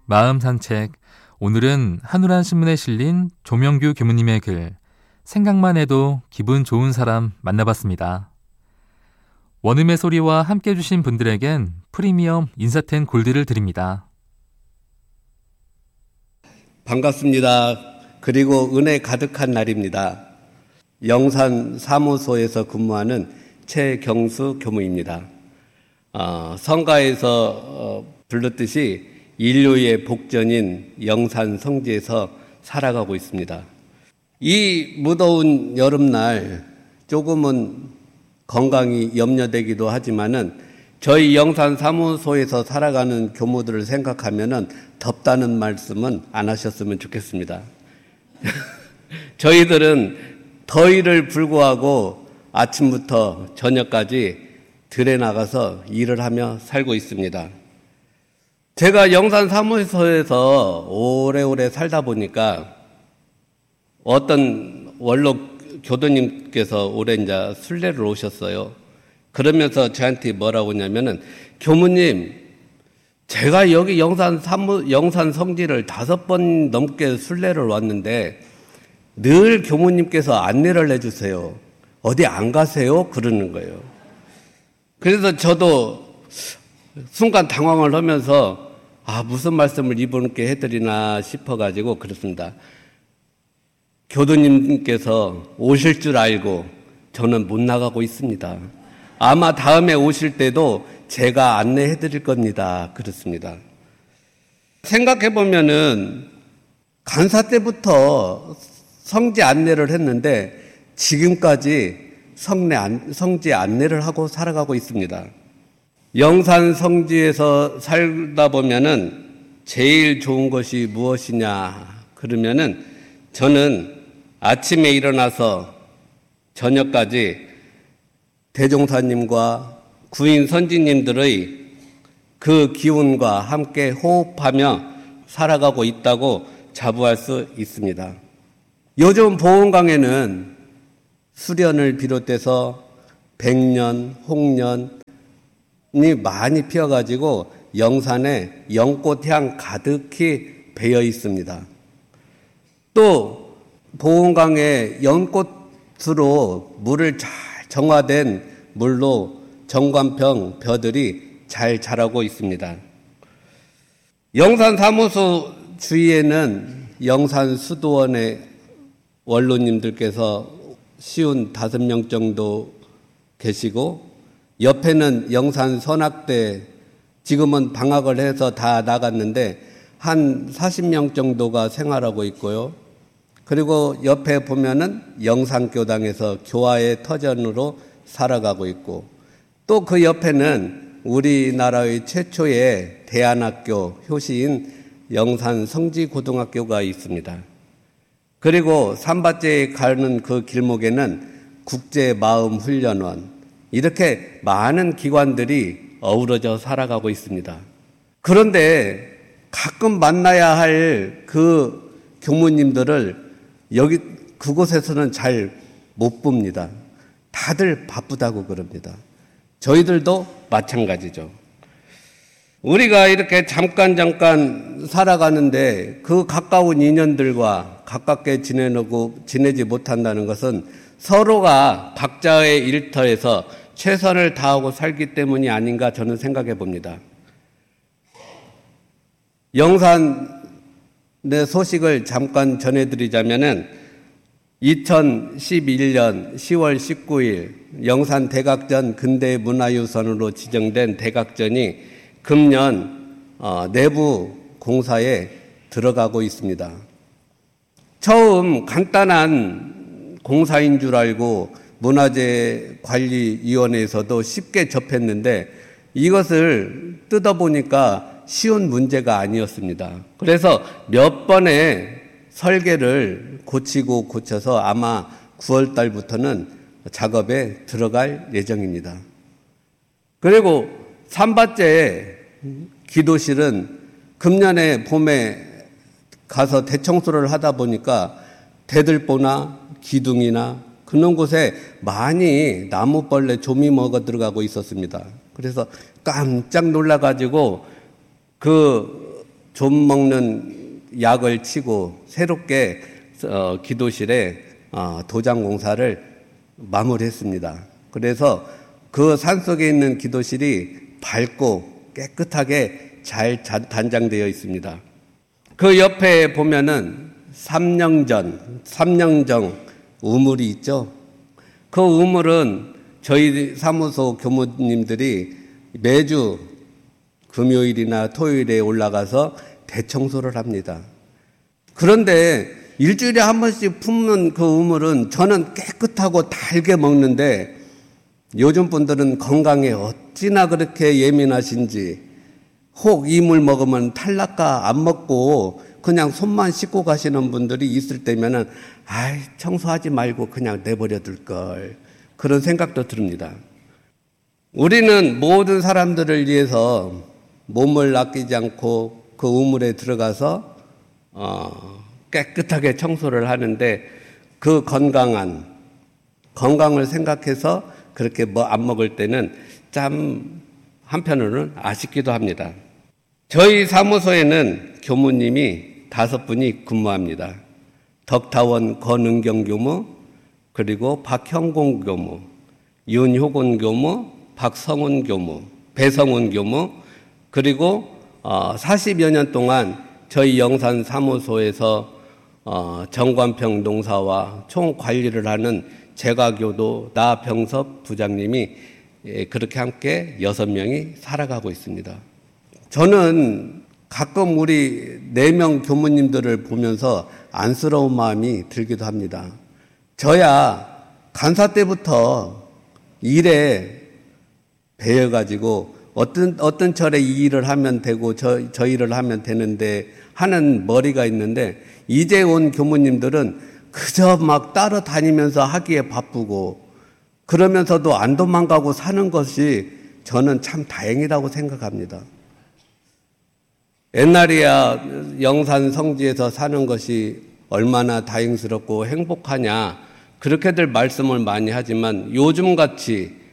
마음 산책. 오늘은 한우란 신문에 실린 조명규 교무님의 글 생각만 해도 기분 좋은 사람 만나봤습니다. 원음의 소리와 함께 해주신 분들에겐 프리미엄 인사텐 골드를 드립니다. 반갑습니다. 그리고 은혜 가득한 날입니다. 영산 사무소에서 근무하는 최경수 교무입니다. 성가에서 불렀듯이 인류의 복전인 영산 성지에서 살아가고 있습니다. 이 무더운 여름날 조금은 건강이 염려되기도 하지만은 저희 영산 사무소에서 살아가는 교무들을 생각하면은 덥다는 말씀은 안 하셨으면 좋겠습니다. 저희들은 더위를 불구하고 아침부터 저녁까지 들에 나가서 일을 하며 살고 있습니다. 제가 영산 사무소에서 오래오래 살다 보니까 어떤 원로 교도님께서 올해 이제 순례를 오셨어요. 그러면서 저한테 뭐라고 하냐면은, 교무님, 제가 여기 영산 성지를 5번 넘게 순례를 왔는데 늘 교무님께서 안내를 해주세요. 어디 안 가세요? 그러는 거예요. 그래서 저도 순간 당황을 하면서 무슨 말씀을 이분께 해드리나 싶어가지고 그렇습니다. 교도님께서 오실 줄 알고 저는 못 나가고 있습니다. 아마 다음에 오실 때도 제가 안내해 드릴 겁니다. 그렇습니다. 생각해 보면은 간사 때부터 성지 안내를 했는데 지금까지 성지 안내를 하고 살아가고 있습니다. 영산 성지에서 살다 보면은 제일 좋은 것이 무엇이냐 그러면은 저는 아침에 일어나서 저녁까지 대종사님과 구인 선지님들의 그 기운과 함께 호흡하며 살아가고 있다고 자부할 수 있습니다. 요즘 보은강에는 수련을 비롯해서 백년, 홍년이 많이 피어가지고 영산에 연꽃향 가득히 배어 있습니다. 또 보은강에 연꽃으로 물을 잘 정화된 물로 정관평 벼들이 잘 자라고 있습니다. 영산 사무소 주위에는 영산 수도원의 원로님들께서 쉬운 5명 정도 계시고, 옆에는 영산 선악대, 지금은 방학을 해서 다 나갔는데 한 40명 정도가 생활하고 있고요. 그리고 옆에 보면은 영산교당에서 교화의 터전으로 살아가고 있고, 또 그 옆에는 우리나라의 최초의 대안학교 효시인 영산 성지고등학교가 있습니다. 그리고 산밭제에 가는 그 길목에는 국제마음훈련원, 이렇게 많은 기관들이 어우러져 살아가고 있습니다. 그런데 가끔 만나야 할 그 교무님들을 여기 그곳에서는 잘 못 봅니다. 다들 바쁘다고 그럽니다. 저희들도 마찬가지죠. 우리가 이렇게 잠깐 살아가는데 그 가까운 인연들과 가깝게 지내지 못한다는 것은 서로가 각자의 일터에서 최선을 다하고 살기 때문이 아닌가 저는 생각해 봅니다. 영산의 소식을 잠깐 전해드리자면은 2011년 10월 19일 영산 대각전 근대문화유산으로 지정된 대각전이 금년 내부 공사에 들어가고 있습니다. 처음 간단한 공사인 줄 알고 문화재관리위원회에서도 쉽게 접했는데 이것을 뜯어보니까 쉬운 문제가 아니었습니다. 그래서 몇 번의 설계를 고쳐서 아마 9월 달부터는 작업에 들어갈 예정입니다. 그리고 산밭제 기도실은 금년에 봄에 가서 대청소를 하다 보니까 대들보나 기둥이나 그런 곳에 많이 나무벌레 조미 먹어 들어가고 있었습니다. 그래서 깜짝 놀라가지고 그 좀 먹는 약을 치고 새롭게 기도실에 도장 공사를 마무리했습니다. 그래서 그 산속에 있는 기도실이 밝고 깨끗하게 잘 단장되어 있습니다. 그 옆에 보면은 삼령정 우물이 있죠. 그 우물은 저희 사무소 교무님들이 매주 금요일이나 토요일에 올라가서 대청소를 합니다. 그런데 일주일에 한 번씩 품는 그 우물은 저는 깨끗하고 달게 먹는데 요즘 분들은 건강에 어찌나 그렇게 예민하신지 혹 이 물 먹으면 탈날까 안 먹고 그냥 손만 씻고 가시는 분들이 있을 때면은 청소하지 말고 그냥 내버려 둘 걸 그런 생각도 듭니다. 우리는 모든 사람들을 위해서 몸을 아끼지 않고 그 우물에 들어가서 깨끗하게 청소를 하는데 그 건강을 생각해서 그렇게 안 먹을 때는 참 한편으로는 아쉽기도 합니다. 저희 사무소에는 교무님이 5분이 근무합니다. 덕타원 권은경 교무, 그리고 박형공 교무, 윤효곤 교무, 박성훈 교무, 배성훈 교무, 그리고 40여 년 동안 저희 영산 사무소에서 정관평 농사와 총관리를 하는 재가교도 나병섭 부장님이 그렇게 함께 6명이 살아가고 있습니다. 저는 가끔 우리 4명 교무님들을 보면서 안쓰러운 마음이 들기도 합니다. 저야 간사 때부터 일에 배워가지고 어떤 철에 이 일을 하면 되고 저 일을 하면 되는데 하는 머리가 있는데 이제 온 교무님들은 그저 막 따라다니면서 하기에 바쁘고 그러면서도 안 도망가고 사는 것이 저는 참 다행이라고 생각합니다. 옛날이야 영산 성지에서 사는 것이 얼마나 다행스럽고 행복하냐 그렇게들 말씀을 많이 하지만 요즘같이